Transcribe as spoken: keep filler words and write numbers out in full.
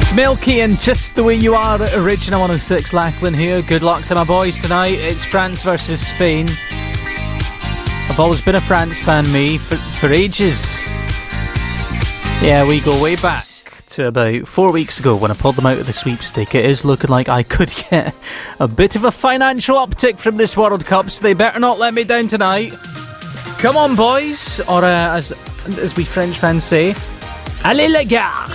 Milky and Just the Way You Are, original one oh six Lachlan here. Good luck to my boys tonight. It's France versus Spain. I've always been a France fan, me, for, for ages. Yeah, we go way back to about four weeks ago when I pulled them out of the sweepstake. It is looking like I could get a bit of a financial uptick from this World Cup, so they better not let me down tonight. Come on, boys, or uh, as, as we French fans say, allez les gars!